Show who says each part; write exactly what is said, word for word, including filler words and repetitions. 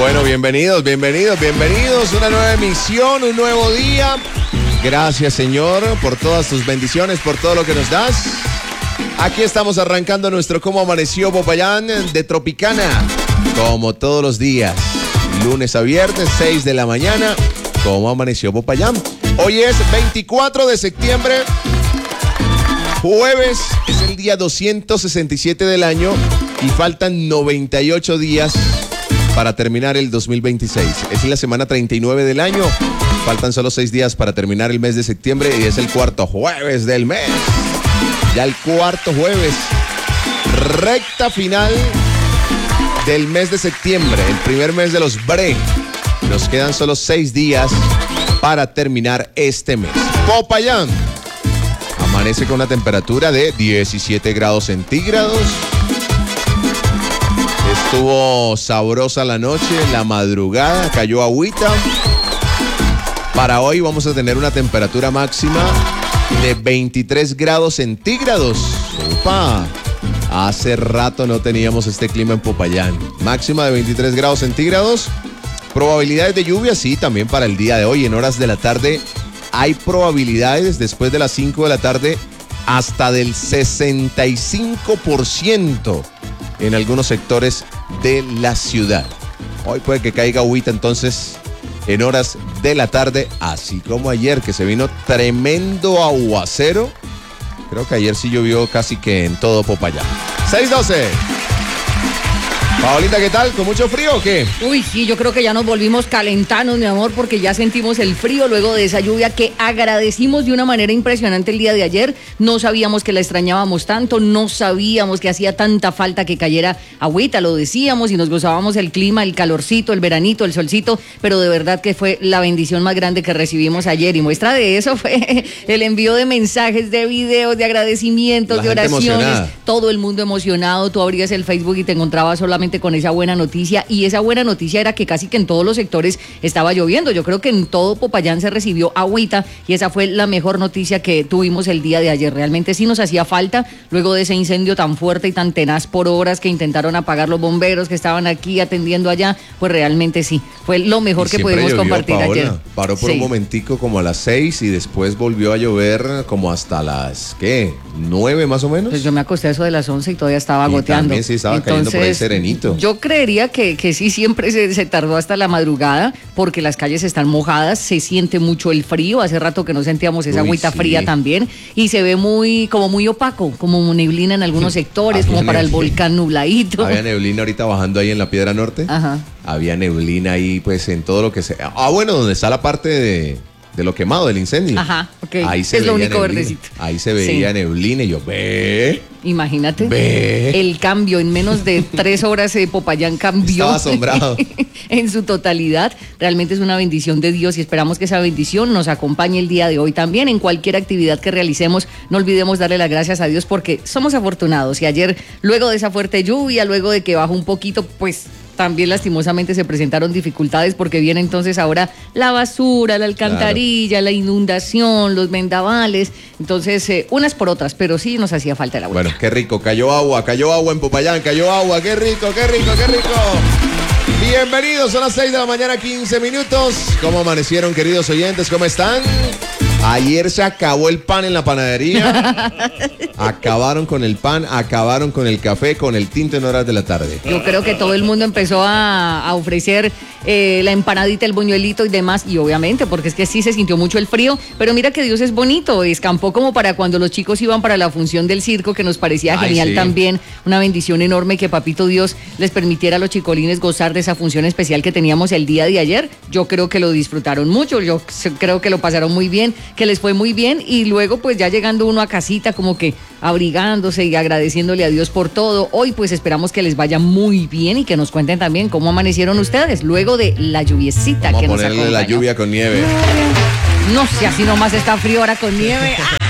Speaker 1: Bueno, bienvenidos, bienvenidos, bienvenidos. Una nueva emisión, un nuevo día. Gracias, Señor, por todas tus bendiciones, por todo lo que nos das. Aquí estamos arrancando nuestro Cómo Amaneció Popayán de Tropicana, como todos los días, lunes a viernes, seis de la mañana, Cómo Amaneció Popayán. Hoy es veinticuatro de septiembre, jueves, es el día doscientos sesenta y siete del año y faltan noventa y ocho días para terminar el dos mil veintiséis. Es la semana treinta y nueve del año, faltan solo seis días para terminar el mes de septiembre y es el cuarto jueves del mes. Ya el cuarto jueves, recta final del mes de septiembre, el primer mes de los Bre. Nos quedan solo seis días para terminar este mes. Popayán amanece con una temperatura de diecisiete grados centígrados. Estuvo sabrosa la noche, la madrugada, cayó agüita. Para hoy vamos a tener una temperatura máxima de veintitrés grados centígrados. ¡Opa! Hace rato no teníamos este clima en Popayán. Máxima de veintitrés grados centígrados. Probabilidades de lluvia, sí, también para el día de hoy. En horas de la tarde hay probabilidades después de las cinco de la tarde hasta del sesenta y cinco por ciento en algunos sectores de la ciudad. Hoy puede que caiga agüita entonces en horas de la tarde, así como ayer que se vino tremendo aguacero. Creo que ayer sí llovió casi que en todo Popayán. seis doce. Paolita, ¿qué tal? ¿Con mucho frío o qué?
Speaker 2: Uy, sí, yo creo que ya nos volvimos calentanos, mi amor, porque ya sentimos el frío luego de esa lluvia que agradecimos de una manera impresionante el día de ayer. No sabíamos que la extrañábamos tanto, no sabíamos que hacía tanta falta que cayera agüita, lo decíamos y nos gozábamos el clima, el calorcito, el veranito, el solcito, pero de verdad que fue la bendición más grande que recibimos ayer y muestra de eso fue el envío de mensajes, de videos, de agradecimientos, la de oraciones, emocionada. Todo el mundo emocionado. Tú abrías el Facebook y te encontrabas solamente con esa buena noticia, y esa buena noticia era que casi que en todos los sectores estaba lloviendo. Yo creo que en todo Popayán se recibió agüita y esa fue la mejor noticia que tuvimos el día de ayer. Realmente sí nos hacía falta luego de ese incendio tan fuerte y tan tenaz por horas que intentaron apagar los bomberos que estaban aquí atendiendo allá. Pues realmente sí, fue lo mejor que pudimos llovió, compartir Paola. Ayer.
Speaker 1: Paró por sí. Un momentico como a las seis y después volvió a llover como hasta las, ¿qué? ¿nueve más o menos?
Speaker 2: Pues yo me acosté a eso de las once y todavía estaba y goteando.
Speaker 1: También sí estaba Entonces, cayendo por ahí serenito.
Speaker 2: Yo creería que, que sí, siempre se, se tardó hasta la madrugada porque las calles están mojadas, se siente mucho el frío, hace rato que no sentíamos esa Uy, agüita sí. fría también, y se ve muy, como muy opaco, como neblina en algunos sectores, como para el volcán nubladito.
Speaker 1: Había neblina ahorita bajando ahí en la Piedra Norte.
Speaker 2: Ajá.
Speaker 1: Había neblina ahí pues en todo lo que se... Ah, bueno, donde está la parte de... de lo quemado, del incendio.
Speaker 2: Ajá, ok.
Speaker 1: Ahí se
Speaker 2: es lo único
Speaker 1: neblina.
Speaker 2: Verdecito.
Speaker 1: Ahí se veía sí. neblina y yo, ve.
Speaker 2: Imagínate.
Speaker 1: Ve.
Speaker 2: El cambio en menos de tres horas de Popayán cambió.
Speaker 1: Estaba asombrado.
Speaker 2: En su totalidad. Realmente es una bendición de Dios y esperamos que esa bendición nos acompañe el día de hoy también. En cualquier actividad que realicemos, no olvidemos darle las gracias a Dios porque somos afortunados. Y ayer, luego de esa fuerte lluvia, luego de que bajó un poquito, pues... también lastimosamente se presentaron dificultades porque viene entonces ahora la basura, la alcantarilla, claro. La inundación, los vendavales, entonces eh, unas por otras, pero sí nos hacía falta el agua.
Speaker 1: Bueno, qué rico, cayó agua, cayó agua en Popayán, cayó agua, qué rico, qué rico, qué rico. Bienvenidos, son las seis de la mañana, quince minutos. ¿Cómo amanecieron, queridos oyentes? ¿Cómo están? Ayer se acabó el pan en la panadería. Acabaron con el pan, acabaron con el café, con el tinto en horas de la tarde.
Speaker 2: Yo creo que todo el mundo empezó a, a ofrecer eh, la empanadita, el buñuelito y demás. Y obviamente, porque es que sí se sintió mucho el frío. Pero mira que Dios es bonito. Escampó como para cuando los chicos iban para la función del circo, que nos parecía Ay, genial sí. también. Una bendición enorme que Papito Dios les permitiera a los chicolines gozar de esa función especial que teníamos el día de ayer. Yo creo que lo disfrutaron mucho. Yo creo que lo pasaron muy bien, que les fue muy bien, y luego pues ya llegando uno a casita como que abrigándose y agradeciéndole a Dios por todo. Hoy pues esperamos que les vaya muy bien y que nos cuenten también cómo amanecieron ustedes luego de la lluviecita.
Speaker 1: Vamos
Speaker 2: que
Speaker 1: a
Speaker 2: nos
Speaker 1: ponerle
Speaker 2: acompañó.
Speaker 1: La lluvia con nieve.
Speaker 2: No sé, así nomás está frío ahora con nieve.